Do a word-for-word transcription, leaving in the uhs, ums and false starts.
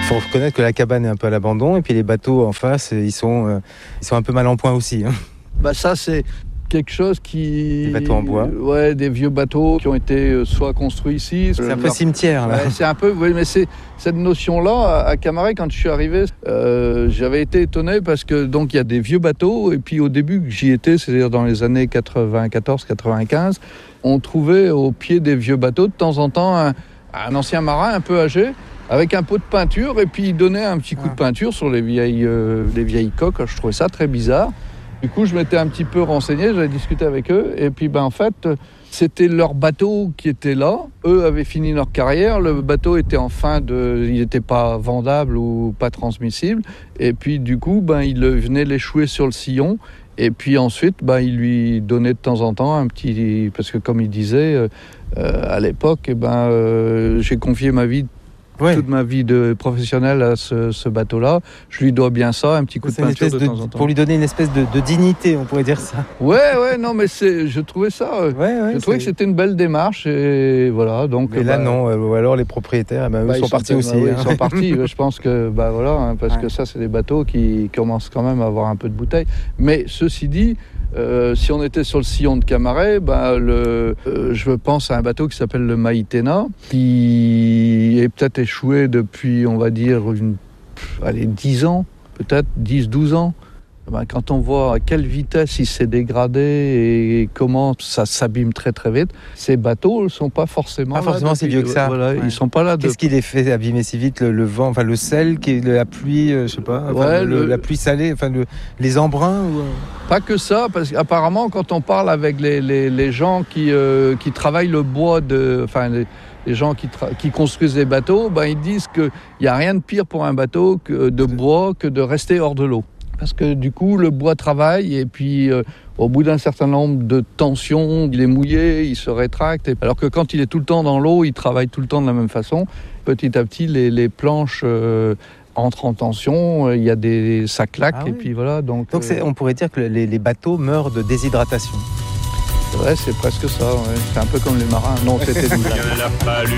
faut reconnaître que la cabane est un peu à l'abandon et puis les bateaux en face, ils sont, euh, ils sont un peu mal en point aussi. Hein. Bah ça, c'est quelque chose qui... Des bateaux en bois. Ouais, des vieux bateaux qui ont été soit construits ici... C'est un peu cimetière, là. Ouais, c'est un peu... Oui, mais c'est cette notion-là, à Camaret, quand je suis arrivé, euh, j'avais été étonné parce que, donc, il y a des vieux bateaux, et puis au début que j'y étais, c'est-à-dire dans les années quatre-vingt-quatorze quatre-vingt-quinze, on trouvait au pied des vieux bateaux, de temps en temps, un, un ancien marin un peu âgé, avec un pot de peinture, et puis il donnait un petit coup ah. de peinture sur les vieilles, euh, les vieilles coques. Je trouvais ça très bizarre. Du coup, je m'étais un petit peu renseigné, j'avais discuté avec eux, et puis ben, en fait, c'était leur bateau qui était là. Eux avaient fini leur carrière, le bateau était en fin de... Il n'était pas vendable ou pas transmissible, et puis du coup, ben, il venait l'échouer sur le sillon, et puis ensuite, ben, il lui donnait de temps en temps un petit... Parce que comme il disait, euh, à l'époque, eh ben, euh, j'ai confié ma vie Ouais. toute ma vie de professionnelle à ce, ce bateau-là. Je lui dois bien ça, un petit coup c'est de peinture de, de temps en temps. Pour lui donner une espèce de, de dignité, on pourrait dire ça. Ouais, ouais, non, mais c'est, je trouvais ça... Ouais, ouais, je trouvais c'est... que c'était une belle démarche, et voilà, donc... Mais là, bah, non, ou alors les propriétaires, eh ben, bah, eux sont, sont partis aussi. Bah, oui, hein. Ils sont partis, je pense que, bah voilà, hein, parce ouais. que ça, c'est des bateaux qui commencent quand même à avoir un peu de bouteille. Mais ceci dit, Euh, si on était sur le sillon de Camaret, ben le, euh, je pense à un bateau qui s'appelle le Maïtena, qui est peut-être échoué depuis, on va dire, une, allez, dix ans, peut-être dix douze ans. Ben, quand on voit à quelle vitesse il s'est dégradé et comment ça s'abîme très très vite, ces bateaux ne sont pas forcément pas forcément si vieux que ça. Voilà, ouais. Ils sont pas là. De... Qu'est-ce qui les fait abîmer si vite, le, le vent, enfin le sel, qui est la pluie, euh, je sais pas, enfin, ouais, le, le... la pluie salée, enfin le, les embruns ou... Pas que ça, parce qu'apparemment quand on parle avec les, les, les gens qui, euh, qui travaillent le bois, de, enfin les, les gens qui, tra- qui construisent les bateaux, ben, ils disent qu'il n'y a rien de pire pour un bateau que de bois que de rester hors de l'eau. Parce que du coup, le bois travaille et puis euh, au bout d'un certain nombre de tensions, il est mouillé, il se rétracte. Et... Alors que quand il est tout le temps dans l'eau, il travaille tout le temps de la même façon. Petit à petit, les, les planches euh, entrent en tension, il y a des, ça claque ah, et oui. puis voilà. Donc, donc c'est, on pourrait dire que les, les bateaux meurent de déshydratation. Ouais, c'est presque ça. Ouais. C'est un peu comme les marins. Non, c'était